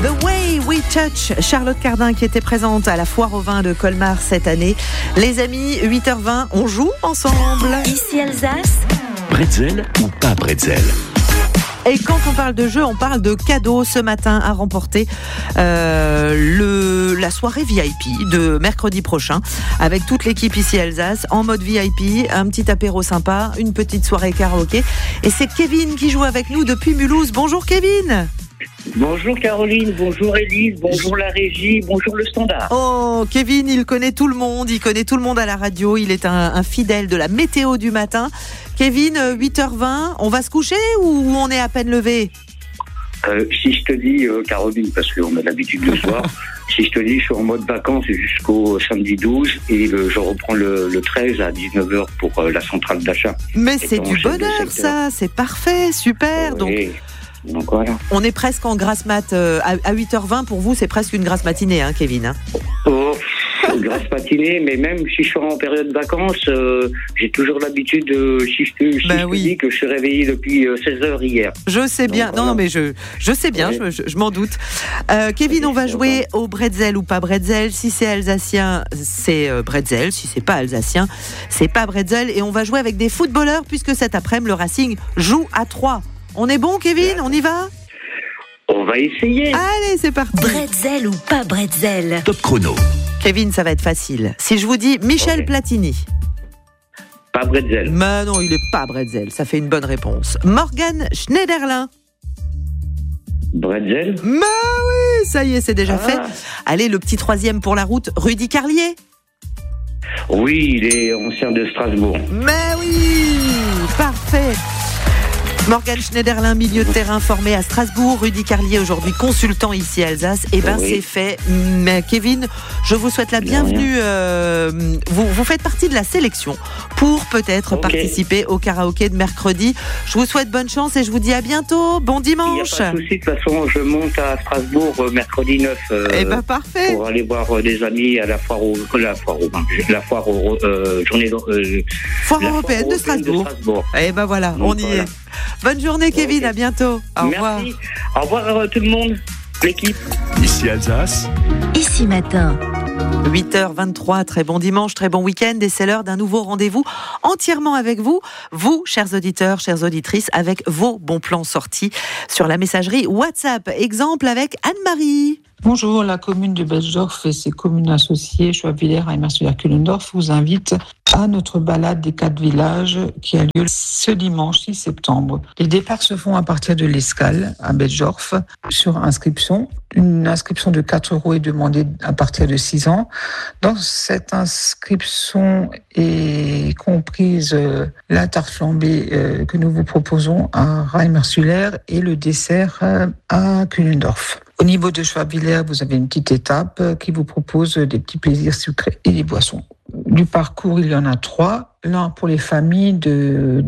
The Way We Touch, Charlotte Cardin qui était présente à la foire au vin de Colmar cette année. Les amis, 8h20, on joue ensemble. Ici Alsace. Bretzel ou pas bretzel? Et quand on parle de jeu, on parle de cadeaux. Ce matin à remporter la soirée VIP de mercredi prochain avec toute l'équipe ici Alsace en mode VIP, un petit apéro sympa, une petite soirée karaoké. Et c'est Kevin qui joue avec nous depuis Mulhouse. Bonjour Kevin. Bonjour Caroline, bonjour Élise, bonjour la régie, bonjour le standard. Oh, Kevin, il connaît tout le monde à la radio, il est un fidèle de la météo du matin. Kevin, 8h20, on va se coucher ou on est à peine levé ? Si je te dis, Caroline, parce qu'on a l'habitude de se voir, si je te dis je suis en mode vacances jusqu'au samedi 12 et je reprends le 13 à 19h pour la centrale d'achat. Mais c'est du bonheur ça, c'est parfait, super. Donc voilà. On est presque en grasse mat à 8h20 pour vous, c'est presque une grasse matinée, hein, Kevin. Hein. Oh, grasse matinée, mais même si je suis en période de vacances, j'ai toujours l'habitude de dis que je suis réveillé depuis 16h hier. Je sais bien, voilà. Non mais je sais bien, ouais. je m'en doute. Kevin, on va jouer au bretzel ou pas bretzel. Si c'est alsacien, c'est bretzel. Si c'est pas alsacien, c'est pas bretzel. Et on va jouer avec des footballeurs puisque cet après-midi, le Racing joue à 3. On est bon, Kevin ? On y va ? On va essayer. Allez, c'est parti. Bretzel ou pas bretzel ? Top chrono. Kevin, ça va être facile. Si je vous dis Michel Platini. Pas bretzel. Mais non, il est pas bretzel. Ça fait une bonne réponse. Morgan Schneiderlin. Bretzel. Mais oui, ça y est, c'est déjà fait. Allez, le petit troisième pour la route, Rudy Carlier. Oui, il est ancien de Strasbourg. Mais oui, parfait. Morgan Schneiderlin, milieu de terrain formé à Strasbourg. Rudy Carlier, aujourd'hui consultant ici à Alsace. C'est fait. Mais Kevin, je vous souhaite la bienvenue. Vous faites partie de la sélection pour peut-être participer au karaoké de mercredi. Je vous souhaite bonne chance et je vous dis à bientôt. Bon dimanche. Il n'y a pas de souci. De toute façon, je monte à Strasbourg mercredi 9. Parfait. Pour aller voir des amis à la foire européenne de Strasbourg. Voilà, on y est. Bonne journée Kevin, à bientôt. Au revoir. Merci. Au revoir tout le monde, l'équipe. Ici Alsace. Ici matin. 8h23, très bon dimanche, très bon week-end et c'est l'heure d'un nouveau rendez-vous entièrement avec vous, chers auditeurs, chères auditrices, avec vos bons plans sortis sur la messagerie WhatsApp. Exemple avec Anne-Marie. Bonjour, la commune de Betzdorf et ses communes associées, Schwabwiller, Heimerswiller-Kühlendorf, vous invitent à notre balade des 4 villages qui a lieu ce dimanche 6 septembre. Les départs se font à partir de l'Escale, à Betzdorf, sur inscription. Une inscription de 4 € est demandée à partir de 6 ans. Dans cette inscription est comprise la tarte flambée que nous vous proposons à Heimerswiller et le dessert à Kühlendorf. Au niveau de Schwabwiller, vous avez une petite étape qui vous propose des petits plaisirs sucrés et des boissons. Du parcours, il y en a 3. L'un pour les familles de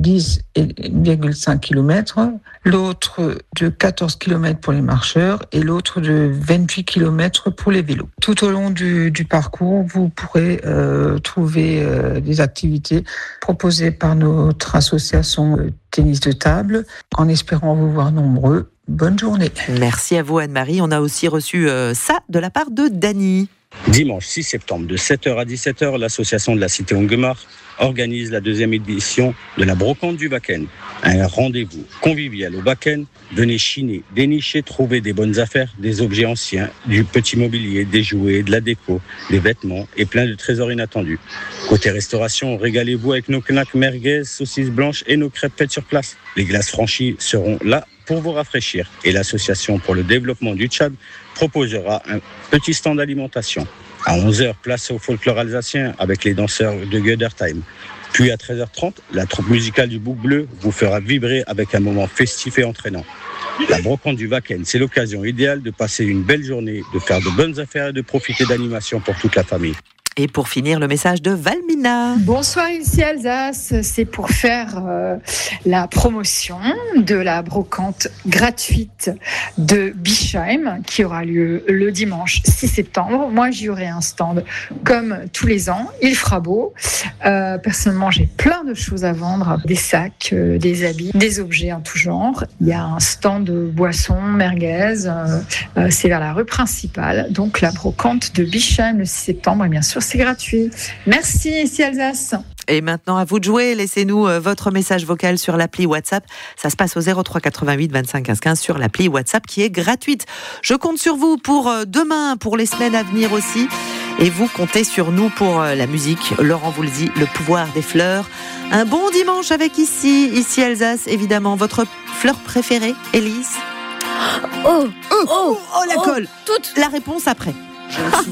10,5 km, l'autre de 14 km pour les marcheurs et l'autre de 28 km pour les vélos. Tout au long du parcours, vous pourrez trouver des activités proposées par notre association Tennis de table, en espérant vous voir nombreux. Bonne journée. Merci à vous Anne-Marie. On a aussi reçu ça de la part de Dany. Dimanche 6 septembre, de 7h à 17h, l'association de la Cité Ongemar organise la 2e édition de la brocante du Wacken. Un rendez-vous convivial au Wacken. Venez chiner, dénicher, trouver des bonnes affaires, des objets anciens, du petit mobilier, des jouets, de la déco, des vêtements et plein de trésors inattendus. Côté restauration, régalez-vous avec nos knacks merguez, saucisses blanches et nos crêpes faites sur place. Les glaces franchies seront là pour vous rafraîchir. Et l'association pour le développement du Tchad proposera un petit stand d'alimentation. À 11h, place au folklore alsacien avec les danseurs de Gödertime. Puis à 13h30, la troupe musicale du Bouc Bleu vous fera vibrer avec un moment festif et entraînant. La brocante du Wacken, c'est l'occasion idéale de passer une belle journée, de faire de bonnes affaires et de profiter d'animation pour toute la famille. Et pour finir, le message de Valmina. Bonsoir ici Alsace, c'est pour faire la promotion de la brocante gratuite de Bischheim qui aura lieu le dimanche 6 septembre. Moi j'y aurai un stand comme tous les ans, il fera beau. Personnellement j'ai plein de choses à vendre, des sacs, des habits, des objets en tout genre. Il y a un stand de boissons, merguez, c'est vers la rue principale. Donc la brocante de Bischheim le 6 septembre et bien sûr c'est gratuit. Merci, ici Alsace. Et maintenant, à vous de jouer. Laissez-nous votre message vocal sur l'appli WhatsApp. Ça se passe au 03 88 25 15 15 sur l'appli WhatsApp qui est gratuite. Je compte sur vous pour demain, pour les semaines à venir aussi. Et vous comptez sur nous pour la musique. Laurent vous le dit, le pouvoir des fleurs. Un bon dimanche avec ici Alsace, évidemment. Votre fleur préférée, Élise ? Oh, la colle. toute. La réponse après.